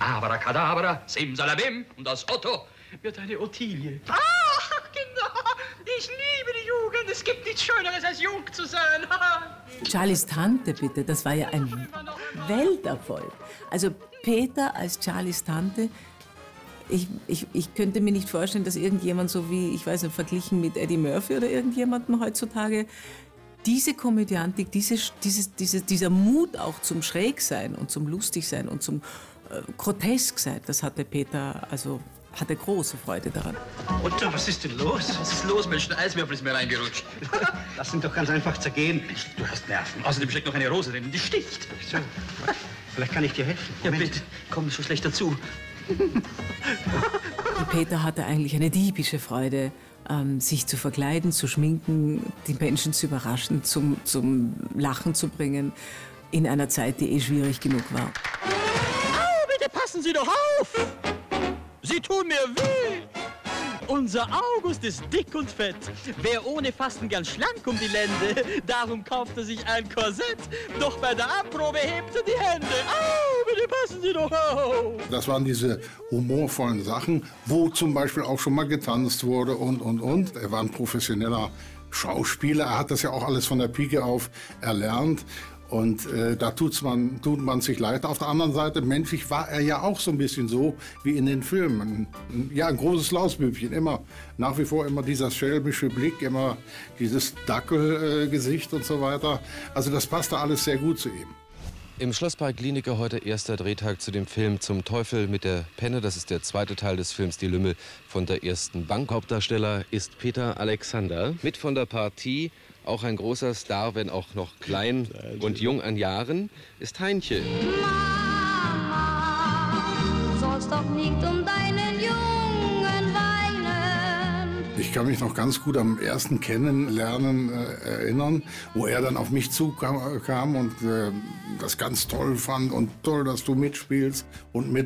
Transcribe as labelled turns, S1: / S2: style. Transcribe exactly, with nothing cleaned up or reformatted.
S1: Abracadabra, Simsalabim und das Otto wird eine Ottilie.
S2: Ach, genau. Ich liebe die Jugend. Es gibt nichts Schöneres, als jung zu sein.
S3: Charlies Tante, bitte, das war ja ein Welterfolg. Also Peter als Charlies Tante, ich, ich, ich könnte mir nicht vorstellen, dass irgendjemand so wie, ich weiß nicht, verglichen mit Eddie Murphy oder irgendjemandem heutzutage, diese Komödiantik, diese, dieses, diese, dieser Mut auch zum Schrägsein und zum Lustigsein und zum äh, Grotesksein, das hatte Peter, also hatte große Freude daran.
S1: Otto, was ist denn los? Was ist los? Mensch, ein Eiswürfel ist mir reingerutscht.
S4: Lass ihn doch ganz einfach zergehen.
S1: Du hast Nerven. Außerdem steckt noch eine Rose drin, die sticht.
S4: So, vielleicht kann ich dir helfen.
S1: Ja, bitte, komm so schlecht dazu.
S3: Peter hatte eigentlich eine diebische Freude, ähm, sich zu verkleiden, zu schminken, die Menschen zu überraschen, zum, zum Lachen zu bringen, in einer Zeit, die eh schwierig genug war.
S2: Au, bitte passen Sie doch auf! Sie tun mir weh! Unser August ist dick und fett. Wer ohne Fasten gern schlank um die Lände, darum kauft er sich ein Korsett. Doch bei der Anprobe hebt er die Hände. Au, bitte passen Sie doch auf!
S5: Das waren diese humorvollen Sachen, wo zum Beispiel auch schon mal getanzt wurde und, und, und. Er war ein professioneller Schauspieler. Er hat das ja auch alles von der Pike auf erlernt. Und äh, da tut's man, tut man sich leid. Auf der anderen Seite, menschlich war er ja auch so ein bisschen so wie in den Filmen. Ja, ein großes Lausbübchen, immer. Nach wie vor immer dieser schelmische Blick, immer dieses Dackelgesicht äh, und so weiter. Also das passte alles sehr gut zu ihm.
S6: Im Schlosspark Glienicke heute erster Drehtag zu dem Film Zum Teufel mit der Penne. Das ist der zweite Teil des Films Die Lümmel von der ersten Bank. Hauptdarsteller ist Peter Alexander. Mit von der Partie, auch ein großer Star, wenn auch noch klein und jung an Jahren, ist Heinche.
S7: Mama, du sollst doch nicht um deinen Jungen weinen.
S5: Ich kann mich noch ganz gut am ersten Kennenlernen äh, erinnern, wo er dann auf mich zukam kam und äh, das ganz toll fand und toll, dass du mitspielst und mit